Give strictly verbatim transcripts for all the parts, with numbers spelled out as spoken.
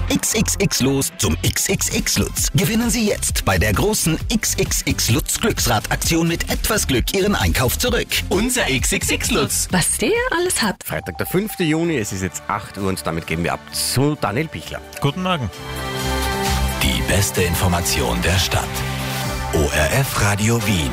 X X X los zum X X X Lutz. Gewinnen Sie jetzt bei der großen X X X Lutz Glücksrad-Aktion mit etwas Glück Ihren Einkauf zurück. Unser X X X Lutz. Was der alles hat. Freitag, der fünfte Juni, es ist jetzt acht Uhr und damit geben wir ab zu Daniel Bichler. Guten Morgen. Die beste Information der Stadt. O R F Radio Wien.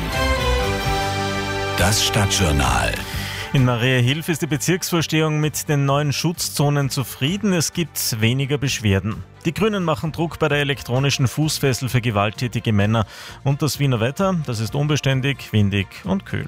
Das Stadtjournal. In Mariahilf ist die Bezirksvorstehung mit den neuen Schutzzonen zufrieden. Es gibt weniger Beschwerden. Die Grünen machen Druck bei der elektronischen Fußfessel für gewalttätige Männer. Und das Wiener Wetter, das ist unbeständig, windig und kühl.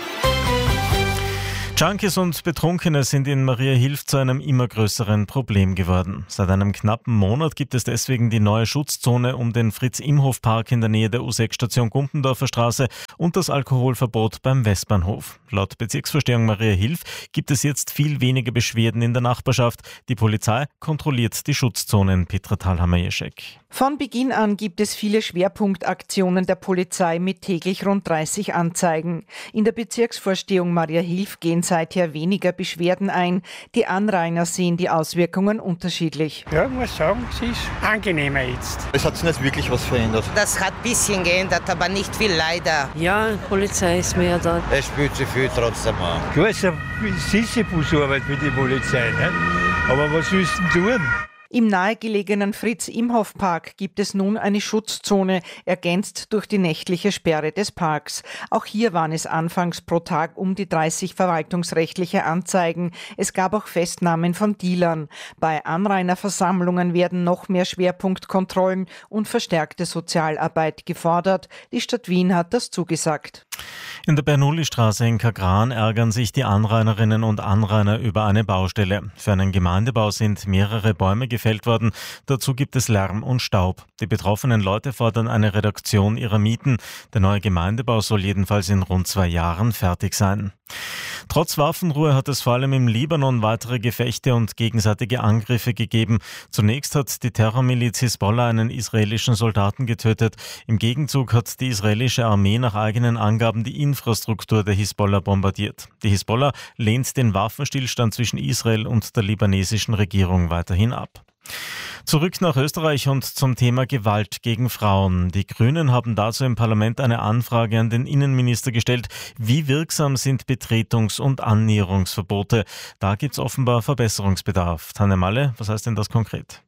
Junkies und Betrunkene sind in Mariahilf zu einem immer größeren Problem geworden. Seit einem knappen Monat gibt es deswegen die neue Schutzzone um den Fritz-Imhoff-Park in der Nähe der U sechs Station Gumpendorfer Straße und das Alkoholverbot beim Westbahnhof. Laut Bezirksvorstehung Mariahilf gibt es jetzt viel weniger Beschwerden in der Nachbarschaft. Die Polizei kontrolliert die Schutzzonen. Petra Thalhammer-Jeschek. Von Beginn an gibt es viele Schwerpunktaktionen der Polizei mit täglich rund dreißig Anzeigen. In der Bezirksvorstehung Mariahilf gehen seither weniger Beschwerden ein. Die Anrainer sehen die Auswirkungen unterschiedlich. Ja, ich muss sagen, es ist angenehmer jetzt. Es hat sich nicht wirklich was verändert. Das hat ein bisschen geändert, aber nicht viel leider. Ja, Polizei ist mehr da. Es spürt sich viel trotzdem an. Du hast eine Sisyphusarbeit mit der Polizei, ne? Aber was willst du denn tun? Im nahegelegenen Fritz-Imhoff-Park gibt es nun eine Schutzzone, ergänzt durch die nächtliche Sperre des Parks. Auch hier waren es anfangs pro Tag um die dreißig verwaltungsrechtliche Anzeigen. Es gab auch Festnahmen von Dealern. Bei Anrainerversammlungen werden noch mehr Schwerpunktkontrollen und verstärkte Sozialarbeit gefordert. Die Stadt Wien hat das zugesagt. In der Bernoulli-Straße in Kagran ärgern sich die Anrainerinnen und Anrainer über eine Baustelle. Für einen Gemeindebau sind mehrere Bäume gefällt worden. Dazu gibt es Lärm und Staub. Die betroffenen Leute fordern eine Reduktion ihrer Mieten. Der neue Gemeindebau soll jedenfalls in rund zwei Jahren fertig sein. Trotz Waffenruhe hat es vor allem im Libanon weitere Gefechte und gegenseitige Angriffe gegeben. Zunächst hat die Terrormiliz Hisbollah einen israelischen Soldaten getötet. Im Gegenzug hat die israelische Armee nach eigenen Angaben die Infrastruktur der Hisbollah bombardiert. Die Hisbollah lehnt den Waffenstillstand zwischen Israel und der libanesischen Regierung weiterhin ab. Zurück nach Österreich und zum Thema Gewalt gegen Frauen. Die Grünen haben dazu im Parlament eine Anfrage an den Innenminister gestellt. Wie wirksam sind Betretungs- und Annäherungsverbote? Da gibt es offenbar Verbesserungsbedarf. Tanja Malle, was heißt denn das konkret?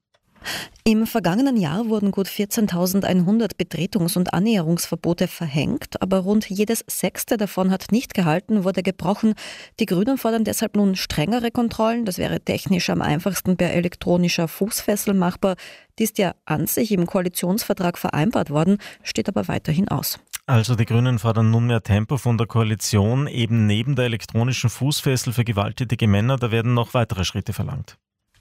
Im vergangenen Jahr wurden gut vierzehntausendeinhundert Betretungs- und Annäherungsverbote verhängt, aber rund jedes sechste davon hat nicht gehalten, wurde gebrochen. Die Grünen fordern deshalb nun strengere Kontrollen. Das wäre technisch am einfachsten per elektronischer Fußfessel machbar. Die ist ja an sich im Koalitionsvertrag vereinbart worden, steht aber weiterhin aus. Also die Grünen fordern nunmehr Tempo von der Koalition. Eben neben der elektronischen Fußfessel für gewalttätige Männer, da werden noch weitere Schritte verlangt.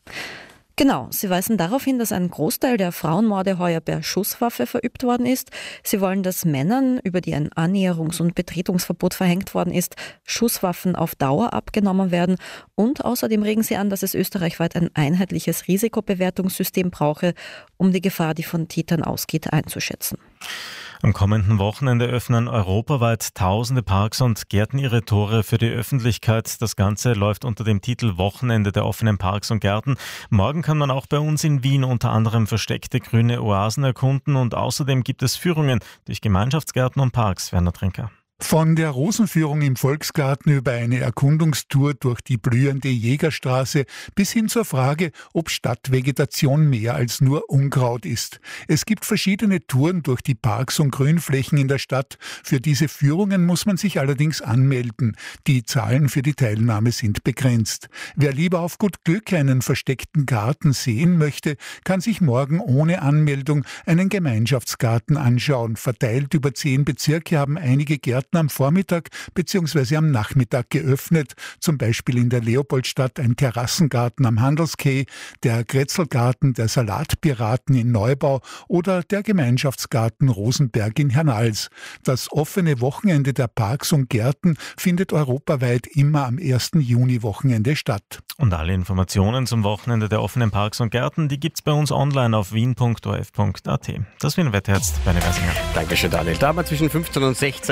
Genau, sie weisen darauf hin, dass ein Großteil der Frauenmorde heuer per Schusswaffe verübt worden ist. Sie wollen, dass Männern, über die ein Annäherungs- und Betretungsverbot verhängt worden ist, Schusswaffen auf Dauer abgenommen werden. Und außerdem regen sie an, dass es österreichweit ein einheitliches Risikobewertungssystem brauche, um die Gefahr, die von Tätern ausgeht, einzuschätzen. Am kommenden Wochenende öffnen europaweit tausende Parks und Gärten ihre Tore für die Öffentlichkeit. Das Ganze läuft unter dem Titel Wochenende der offenen Parks und Gärten. Morgen kann man auch bei uns in Wien unter anderem versteckte grüne Oasen erkunden und außerdem gibt es Führungen durch Gemeinschaftsgärten und Parks. Werner Trinker. Von der Rosenführung im Volksgarten über eine Erkundungstour durch die blühende Jägerstraße bis hin zur Frage, ob Stadtvegetation mehr als nur Unkraut ist. Es gibt verschiedene Touren durch die Parks und Grünflächen in der Stadt. Für diese Führungen muss man sich allerdings anmelden. Die Zahlen für die Teilnahme sind begrenzt. Wer lieber auf gut Glück einen versteckten Garten sehen möchte, kann sich morgen ohne Anmeldung einen Gemeinschaftsgarten anschauen. Verteilt über zehn Bezirke haben einige Gärten am Vormittag bzw. am Nachmittag geöffnet, zum Beispiel in der Leopoldstadt ein Terrassengarten am Handelsquai, der Grätzelgarten der Salatpiraten in Neubau oder der Gemeinschaftsgarten Rosenberg in Hernals. Das offene Wochenende der Parks und Gärten findet europaweit immer am ersten Juni-Wochenende statt. Und alle Informationen zum Wochenende der offenen Parks und Gärten, die gibt's bei uns online auf wien punkt o r f punkt a t. Das Wiener Wetter jetzt bei der Gasinger. Dankeschön, Daniel. Da haben wir zwischen fünfzehn und sechzehn Grad.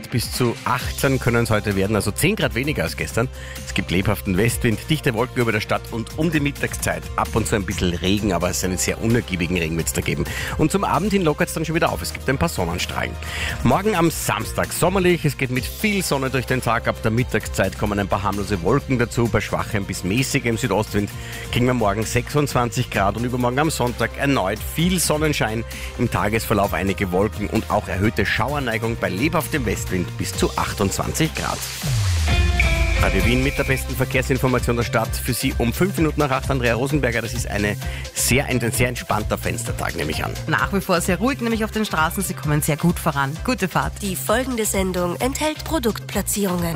Grad bis zu achtzehn können es heute werden, also zehn Grad weniger als gestern. Es gibt lebhaften Westwind, dichte Wolken über der Stadt und um die Mittagszeit ab und zu ein bisschen Regen, aber es ist einen sehr unergiebigen Regen wird es da geben. Und zum Abend hin lockert es dann schon wieder auf, es gibt ein paar Sonnenstrahlen. Morgen am Samstag sommerlich, es geht mit viel Sonne durch den Tag, ab der Mittagszeit kommen ein paar harmlose Wolken dazu, bei schwachem bis mäßigem Südostwind kriegen wir morgen sechsundzwanzig Grad und übermorgen am Sonntag erneut viel Sonnenschein, im Tagesverlauf einige Wolken und auch erhöhte Schauerneigung bei lebhaftem Westwind bis zu achtundzwanzig Grad. Radio Wien mit der besten Verkehrsinformation der Stadt. Für Sie um fünf Minuten nach acht, Andrea Rosenberger. Das ist eine sehr, ein sehr entspannter Fenstertag, nehme ich an. Nach wie vor sehr ruhig, nämlich auf den Straßen. Sie kommen sehr gut voran. Gute Fahrt. Die folgende Sendung enthält Produktplatzierungen.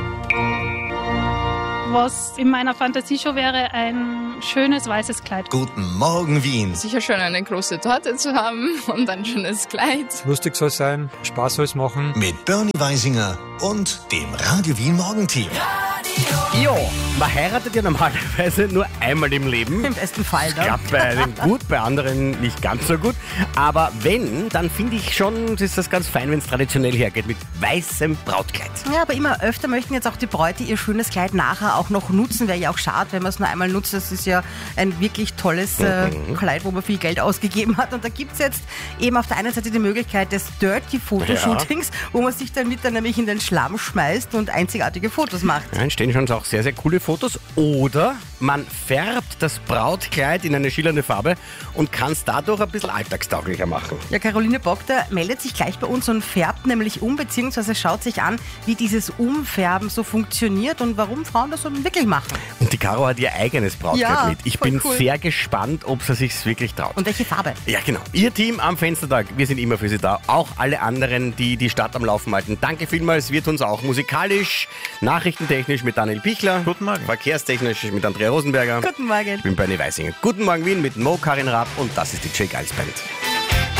Was in meiner Fantasieshow wäre, ein schönes weißes Kleid. Guten Morgen, Wien. Sicher schön, eine große Torte zu haben und ein schönes Kleid. Lustig soll es sein, Spaß soll es machen. Mit Bernie Weisinger und dem Radio Wien Morgenteam. Jo, man heiratet ja normalerweise nur einmal im Leben. Im besten Fall, ne? Klappt bei einigen gut, bei anderen nicht ganz so gut. Aber wenn, dann finde ich schon, ist das ganz fein, wenn es traditionell hergeht, mit weißem Brautkleid. Ja, aber immer öfter möchten jetzt auch die Bräute ihr schönes Kleid nachher auch noch nutzen. Wäre ja auch schade, wenn man es nur einmal nutzt. Das ist ja ein wirklich tolles äh, mhm. Kleid, wo man viel Geld ausgegeben hat. Und da gibt es jetzt eben auf der einen Seite die Möglichkeit des Dirty-Fotoshootings, ja. wo man sich dann mit dann nämlich in den Schlamm schmeißt und einzigartige Fotos macht. Ja, entstehen schon auch sehr, sehr coole Fotos. Oder man färbt das Brautkleid in eine schillernde Farbe und kann es dadurch ein bisschen alltagstauglicher machen. Ja, Caroline Bockter meldet sich gleich bei uns und färbt nämlich um, beziehungsweise schaut sich an, wie dieses Umfärben so funktioniert und warum Frauen das so wirklich machen. Und die Caro hat ihr eigenes Brautkleid ja, mit. Ich bin cool. sehr gespannt, ob sie sich wirklich traut. Und welche Farbe? Ja, genau. Ihr Team am Fenstertag, wir sind immer für Sie da. Auch alle anderen, die die Stadt am Laufen halten. Danke vielmals, wir tun es auch musikalisch, nachrichtentechnisch mit Daniel Pichler. Guten Morgen. Verkehrstechnisch mit Andrea Rosenberger. Guten Morgen. Ich bin Bernie Weisinger. Guten Morgen Wien mit Mo, Karin Raab und das ist die J. Geils Band.